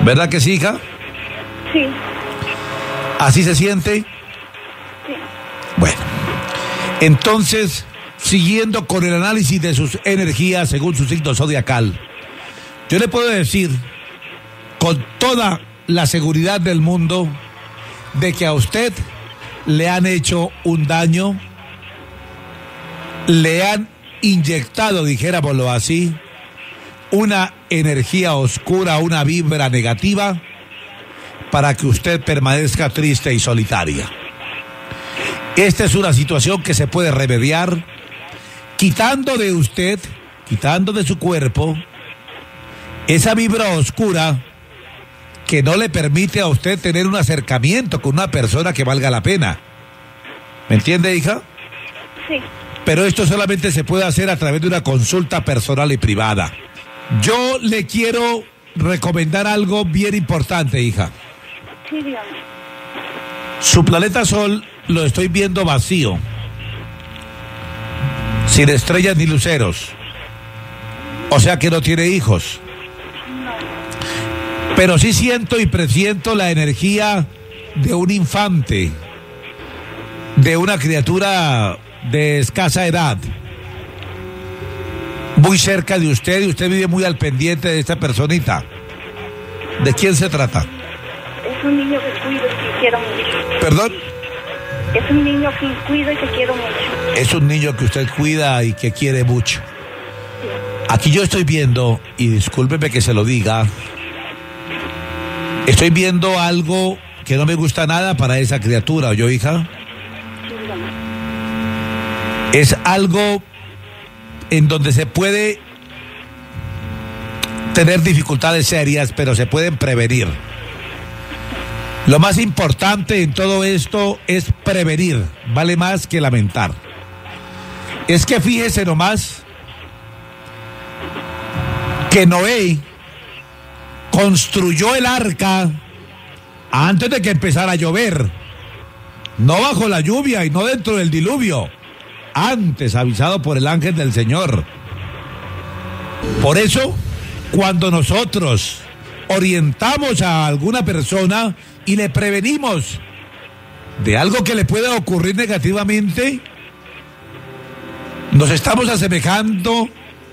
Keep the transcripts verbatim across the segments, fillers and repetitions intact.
¿Verdad que sí, hija? Sí. ¿Así se siente? Sí. Bueno, entonces, siguiendo con el análisis de sus energías según su signo zodiacal, yo le puedo decir con toda la seguridad del mundo de que a usted le han hecho un daño, le han inyectado, dijéramoslo así, una energía oscura, una vibra negativa para que usted permanezca triste y solitaria. Esta es una situación que se puede remediar quitando de usted, quitando de su cuerpo esa vibra oscura que no le permite a usted tener un acercamiento con una persona que valga la pena. ¿Me entiende, hija? Sí. Pero esto solamente se puede hacer a través de una consulta personal y privada. Yo le quiero recomendar algo bien importante, hija. Sí, dígame. Su planeta Sol lo estoy viendo vacío, sin estrellas ni luceros. O sea que no tiene hijos. Pero sí siento y presiento la energía de un infante, de una criatura de escasa edad, muy cerca de usted, y usted vive muy al pendiente de esta personita. ¿De quién se trata? Es un niño que cuido y que quiero mucho. ¿Perdón? Es un niño que cuido y que quiero mucho. Es un niño que usted cuida y que quiere mucho. Aquí yo estoy viendo, y discúlpeme que se lo diga, estoy viendo algo que no me gusta nada para esa criatura, ¿oyó, hija? Sí, dígame. Es algo en donde se puede tener dificultades serias, pero se pueden prevenir. Lo más importante en todo esto es prevenir, vale más que lamentar. Es que fíjese nomás que Noé construyó el arca antes de que empezara a llover, no bajo la lluvia y no dentro del diluvio, antes avisado por el ángel del Señor. Por eso, cuando nosotros orientamos a alguna persona y le prevenimos de algo que le pueda ocurrir negativamente, nos estamos asemejando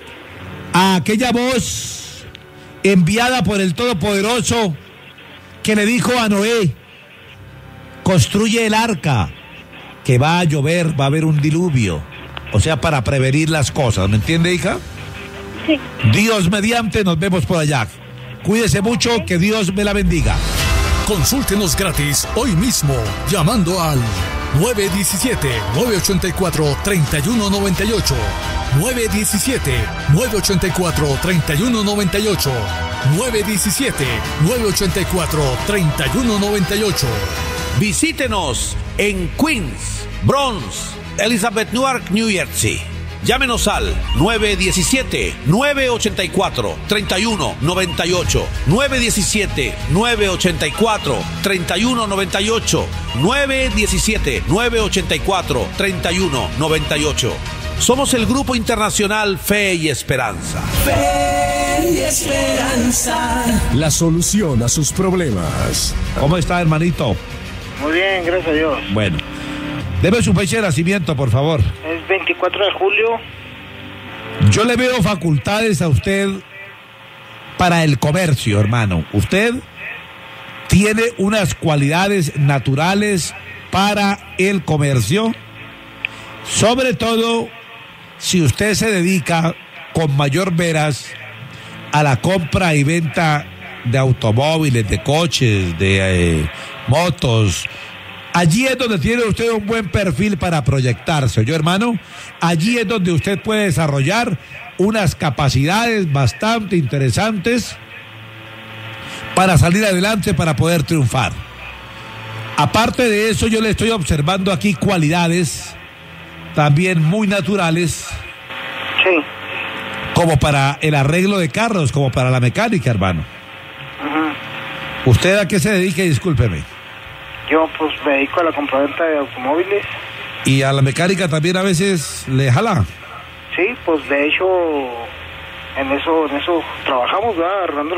a aquella voz enviada por el Todopoderoso que le dijo a Noé: construye el arca, que va a llover, va a haber un diluvio. O sea, para prevenir las cosas, ¿me entiende, hija? Sí. Dios mediante, nos vemos por allá. Cuídese mucho, que Dios me la bendiga. Consúltenos gratis hoy mismo llamando al nueve uno siete, nueve ocho cuatro, tres uno nueve ocho, nueve uno siete, nueve ocho cuatro, tres uno nueve ocho, nueve uno siete, nueve ocho cuatro, tres uno nueve ocho. Visítenos en Queens, Bronx, Elizabeth, Newark, New Jersey. Llámenos al nueve uno siete, nueve ocho cuatro, tres uno nueve ocho, nueve uno siete, nueve ocho cuatro, tres uno nueve ocho, nueve uno siete, nueve ocho cuatro, tres uno nueve ocho. Somos el Grupo Internacional Fe y Esperanza. Fe y Esperanza. La solución a sus problemas. ¿Cómo está, hermanito? Muy bien, gracias a Dios. Bueno, deme su fecha de nacimiento, por favor. Es veinticuatro de julio. Yo le veo facultades a usted para el comercio, hermano. Usted tiene unas cualidades naturales para el comercio, sobre todo si usted se dedica con mayor veras a la compra y venta de automóviles, de coches, de eh, motos. Allí es donde tiene usted un buen perfil para proyectarse, ¿oyó, hermano? Allí es donde usted puede desarrollar unas capacidades bastante interesantes para salir adelante, para poder triunfar. Aparte de eso, yo le estoy observando aquí cualidades también muy naturales. Sí. Como para el arreglo de carros, como para la mecánica, hermano. Ajá. ¿Usted a qué se dedica? Discúlpeme. Yo pues me dedico a la compraventa de automóviles. ¿Y a la mecánica también a veces le jala? Sí, pues de hecho en eso en eso trabajamos, ¿verdad? Arreglando